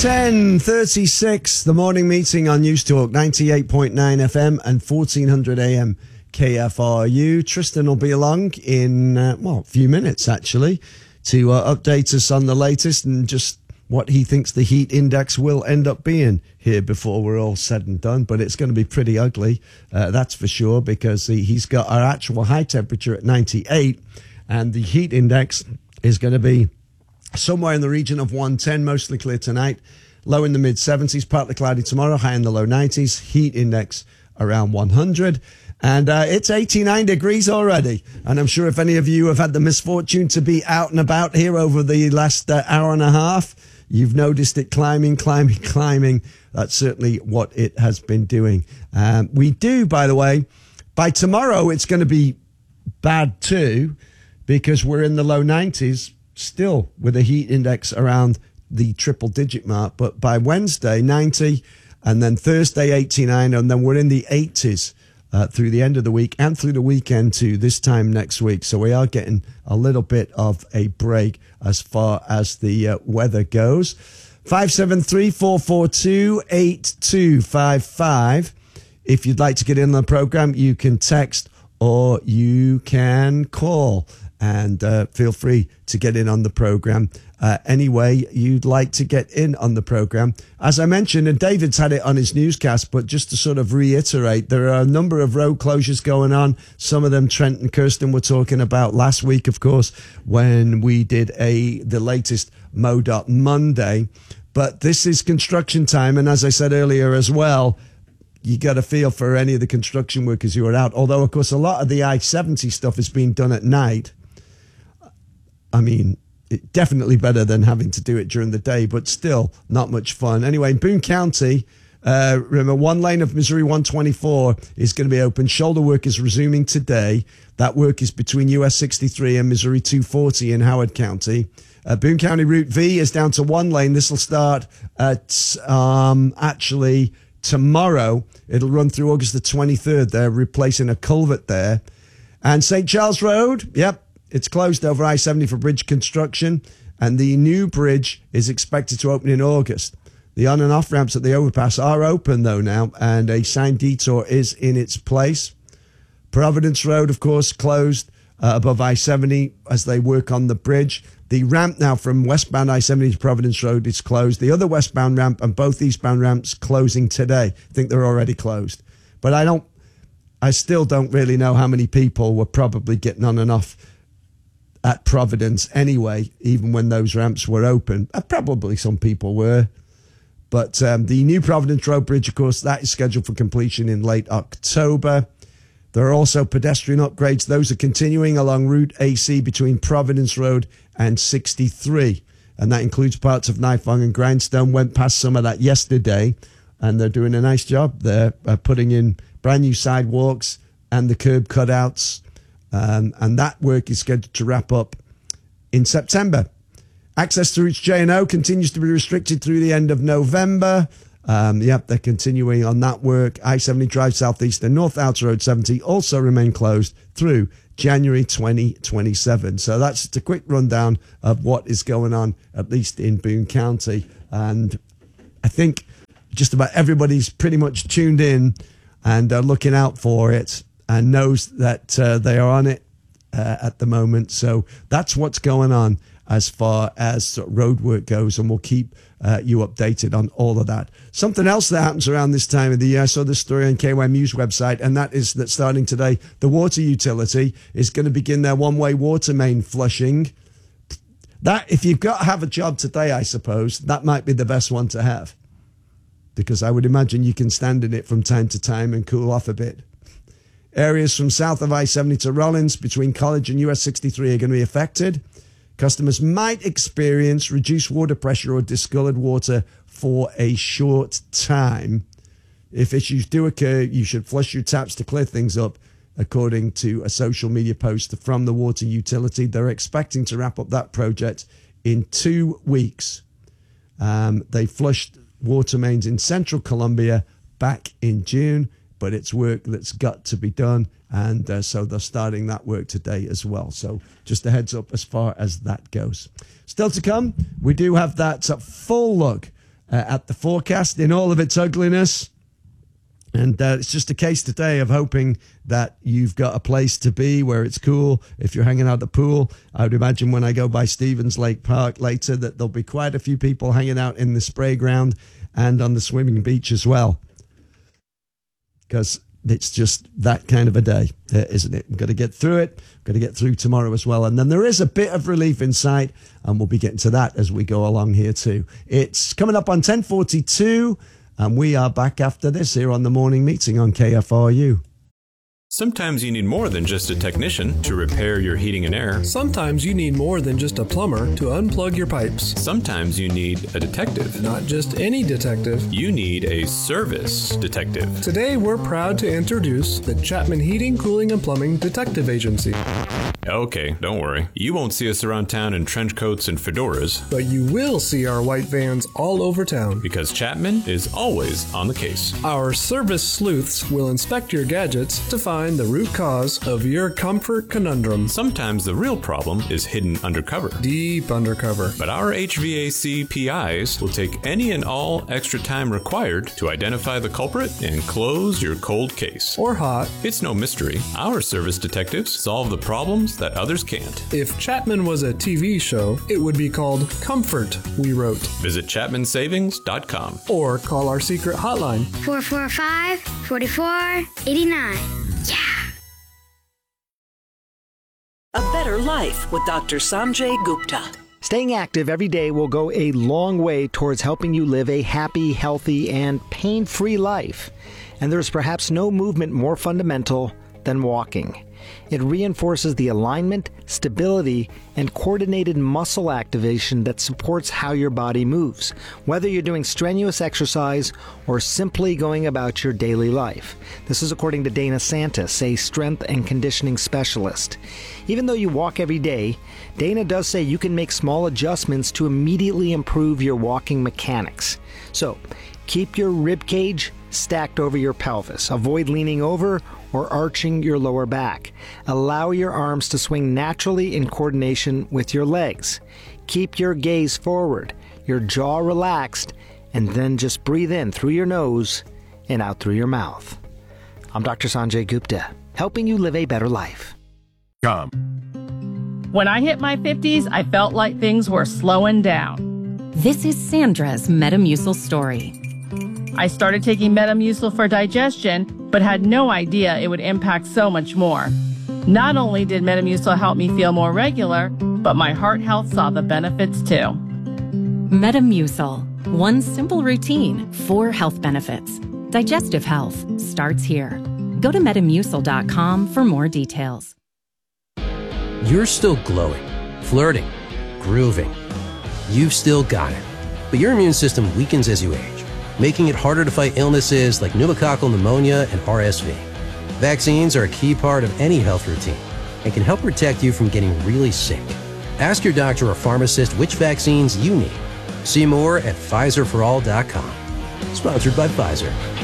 10:36, the morning meeting on News Talk 98.9 FM and 1400 AM KFRU. Tristan will be along in, a few minutes actually, to update us on the latest and just what he thinks the heat index will end up being here before we're all said and done. But it's going to be pretty ugly, that's for sure, because he's got our actual high temperature at 98 and the heat index is going to be somewhere in the region of 110, mostly clear tonight. Low in the mid-70s, partly cloudy tomorrow, high in the low 90s. Heat index around 100. And it's 89 degrees already. And I'm sure if any of you have had the misfortune to be out and about here over the last hour and a half, you've noticed it climbing. That's certainly what it has been doing. We do, by the way, by tomorrow it's going to be bad too, because we're in the low 90s. Still with a heat index around the triple digit mark, but by Wednesday 90 and then Thursday 89, and then we're in the 80s through the end of the week and through the weekend too this time next week. So we are getting a little bit of a break as far as the weather goes. 573-442-8255. If you'd like to get in on the program, you can text or you can call. And feel free to get in on the program any way you'd like to get in on the program. As I mentioned, and David's had it on his newscast, but just to sort of reiterate, there are a number of road closures going on. Some of them Trent and Kirsten were talking about last week, of course, when we did the latest MoDOT Monday. But this is construction time, and as I said earlier as well, you got to feel for any of the construction workers who are out. Although, of course, a lot of the I-70 stuff is being done at night. I mean, definitely better than having to do it during the day, but still not much fun. Anyway, in Boone County, remember, one lane of Missouri 124 is going to be open. Shoulder work is resuming today. That work is between US 63 and Missouri 240 in Howard County. Boone County Route V is down to one lane. This will start at actually tomorrow. It'll run through August the 23rd. They're replacing a culvert there. And St. Charles Road, yep. It's closed over I-70 for bridge construction, and the new bridge is expected to open in August. The on and off ramps at the overpass are open, though, now, and a signed detour is in its place. Providence Road, of course, closed above I-70 as they work on the bridge. The ramp now from westbound I-70 to Providence Road is closed. The other westbound ramp and both eastbound ramps closing today. I think they're already closed. But I still don't really know how many people were probably getting on and off at Providence anyway, even when those ramps were open. Probably some people were. But the new Providence Road Bridge, of course, that is scheduled for completion in late October. There are also pedestrian upgrades. Those are continuing along Route AC between Providence Road and 63. And that includes parts of Nifong and Grindstone. Went past some of that yesterday, and they're doing a nice job there, putting in brand new sidewalks and the curb cutouts. And that work is scheduled to wrap up in September. Access to routes J and O continues to be restricted through the end of November. They're continuing on that work. I-70 Drive Southeast and North Outer Road 70 also remain closed through January 2027. So that's just a quick rundown of what is going on, at least in Boone County. And I think just about everybody's pretty much tuned in and looking out for it, and knows that they are on it at the moment. So that's what's going on as far as road work goes, and we'll keep you updated on all of that. Something else that happens around this time of the year, I saw this story on KY News website, and that is that starting today, the water utility is going to begin their one-way water main flushing. That, if you've got to have a job today, I suppose, that might be the best one to have, because I would imagine you can stand in it from time to time and cool off a bit. Areas from south of I-70 to Rollins between College and US 63 are going to be affected. Customers might experience reduced water pressure or discolored water for a short time. If issues do occur, you should flush your taps to clear things up, according to a social media post from the water utility. They're expecting to wrap up that project in 2 weeks. They flushed water mains in central Columbia back in June, but it's work that's got to be done, and so they're starting that work today as well. So just a heads up as far as that goes. Still to come, we do have that full look at the forecast in all of its ugliness. And it's just a case today of hoping that you've got a place to be where it's cool. If you're hanging out at the pool, I would imagine when I go by Stevens Lake Park later that there'll be quite a few people hanging out in the spray ground and on the swimming beach as well. Because it's just that kind of a day, isn't it? We've got to get through it. We've got to get through tomorrow as well. And then there is a bit of relief in sight, and we'll be getting to that as we go along here too. It's coming up on 10:42. And we are back after this here on the morning meeting on KFRU. Sometimes you need more than just a technician to repair your heating and air. Sometimes you need more than just a plumber to unplug your pipes. Sometimes you need a detective. Not just any detective. You need a service detective. Today we're proud to introduce the Chapman Heating, Cooling, and Plumbing Detective Agency. Okay, don't worry. You won't see us around town in trench coats and fedoras. But you will see our white vans all over town. Because Chapman is always on the case. Our service sleuths will inspect your gadgets to find the root cause of your comfort conundrum. Sometimes the real problem is hidden undercover. Deep undercover. But our HVAC PIs will take any and all extra time required to identify the culprit and close your cold case. Or hot. It's no mystery. Our service detectives solve the problems that others can't. If Chapman was a TV show, it would be called Comfort, we wrote. Visit ChapmanSavings.com. Or call our secret hotline. 445-4489. Yeah! A Better Life with Dr. Sanjay Gupta. Staying active every day will go a long way towards helping you live a happy, healthy, and pain-free life. And there's perhaps no movement more fundamental than walking. It reinforces the alignment, stability, and coordinated muscle activation that supports how your body moves, whether you're doing strenuous exercise or simply going about your daily life. This is according to Dana Santis, a strength and conditioning specialist. Even though you walk every day, Dana does say you can make small adjustments to immediately improve your walking mechanics. So, keep your rib cage stacked over your pelvis. Avoid leaning over or arching your lower back. Allow your arms to swing naturally in coordination with your legs. Keep your gaze forward, your jaw relaxed, and then just breathe in through your nose and out through your mouth. I'm Dr. Sanjay Gupta, helping you live a better life. When I hit my 50s, I felt like things were slowing down. This is Sandra's Metamucil story. I started taking Metamucil for digestion, but had no idea it would impact so much more. Not only did Metamucil help me feel more regular, but my heart health saw the benefits too. Metamucil. One simple routine, 4 health benefits. Digestive health starts here. Go to Metamucil.com for more details. You're still glowing, flirting, grooving. You've still got it. But your immune system weakens as you age, making it harder to fight illnesses like pneumococcal pneumonia and RSV. Vaccines are a key part of any health routine and can help protect you from getting really sick. Ask your doctor or pharmacist which vaccines you need. See more at PfizerForAll.com. Sponsored by Pfizer.